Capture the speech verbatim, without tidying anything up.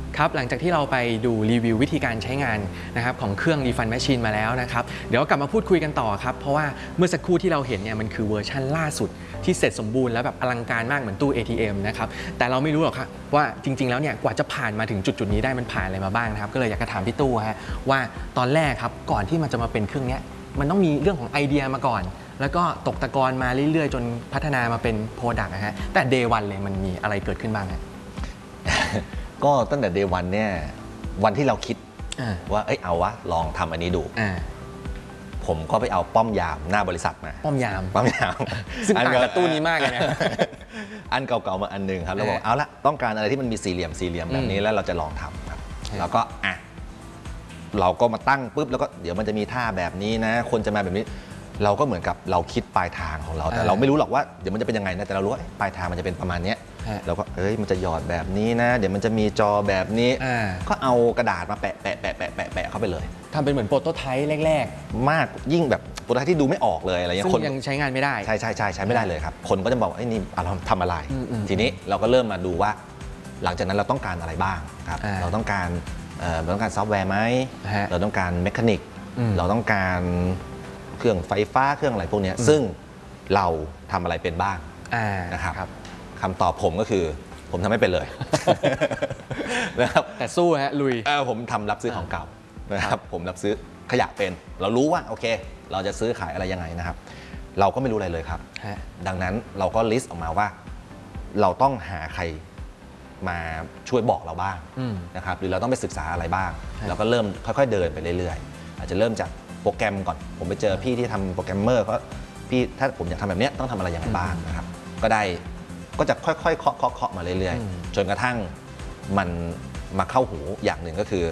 ครับหลังจากที่เราไปดูรีวิววิธีการใช้งานนะครับของเครื่อง Refund Machine มาแล้วนะครับเดี๋ยวกลับมาพูดคุยกันต่อครับเพราะว่าเมื่อสักครู่ที่เราเห็นเนี่ยมันคือเวอร์ชั่นล่าสุดที่เสร็จสมบูรณ์แล้วแบบอลังการมากเหมือนตู้ เอ ที เอ็ม นะครับแต่เราไม่รู้หรอกครับว่าจริงๆแล้วเนี่ยกว่าจะผ่านมาถึงจุดๆนี้ได้มันผ่านอะไรมาบ้างนะครับก็เลยอยากจะถามพี่ตู้ฮะว่าตอนแรกครับก่อนที่มันจะมาเป็นเครื่องนี้มันต้องมีเรื่องของไอเดียมาก่อนแล้วก็ตกตะกอนมาเรื่อยๆจนพัฒนามาเป็นโปรดักต์นะฮะแต่ Day วันเลยมันมีอะไรเกิดขึ้นบ้างฮะก็ตั้งแต่ Day วันเนี่ยวันที่เราคิดว่าเอ้ยเอาวะลองทำอันนี้ดูผมก็ไปเอาป้อมยามหน้าบริษัทมาป้อมยามป้อมยามซึ่งต่างกับตู้นี้มากเลยนะอันเก่าๆมาอันนึงครับเราบอกเอาละต้องการอะไรที่มันมีสี่เหลี่ยมสี่เหลี่ยมแบบนี้แล้วเราจะลองทำครับแล้วก็อ่ะเราก็มาตั้งปุ๊บแล้วก็เดี๋ยวมันจะมีท่าแบบนี้นะคนจะมาแบบนี้เราก็เหมือนกับเราคิดปลายทางของเราแต่เราไม่รู้หรอกว่าเดี๋ยวมันจะเป็นยังไงนะแต่เรารู้ว่าปลายทางมันจะเป็นประมาณนี้เราก็เอ้ยมันจะหยอดแบบนี้นะเดี๋ยวมันจะมีจอแบบนี้ก็เอากระดาษมาแปะแปะแปะแปะแปะแปะเข้าไปเลยทำเป็นเหมือนโปรโตไทป์แรกๆมากยิ่งแบบโปรโตไทป์ที่ดูไม่ออกเลยอะไรเงี้ยคนยังใช้งานไม่ได้ใช่ใช่ใช่ใช้ไม่ได้เลยครับคนก็จะบอกไอ้นี่เราทำอะไรทีนี้เราก็เริ่มมาดูว่าหลังจากนั้นเราต้องการอะไรบ้างครับเราต้องการเราต้องการซอฟต์แวร์ไหมเราต้องการเมคานิกเราต้องการเครื่องไฟฟ้าเครื่องอะไรพวกนี้ซึ่งเราทำอะไรเป็นบ้างนะครับคำตอบผมก็คือผมทำไม่เป็นเลยนะครับแต่สู้ฮะลุยผมทำรับซื้อของเก่านะครับผมรับซื้อขยะเป็นเรารู้ว่าโอเคเราจะซื้อขายอะไรยังไงนะครับเราก็ไม่รู้อะไรเลยครับดังนั้นเราก็ลิสต์ออกมาว่าเราต้องหาใครมาช่วยบอกเราบ้างนะครับหรือเราต้องไปศึกษาอะไรบ้างเราก็เริ่มค่อยๆเดินไปเรื่อยๆอาจจะเริ่มจากโปรแกรมก่อนผมไปเจอพี่ที่ทำโปรแกรมเมอร์ก็พี่ถ้าผมอยากทำแบบนี้ต้องทำอะไรยังไงบ้างนะครับก็ได้ก็จะค่อยๆเคาะเคาะเคาะมาเรื่อยๆจนกระทั่งมันมาเข้าหูอย่างหนึ่งก็คือ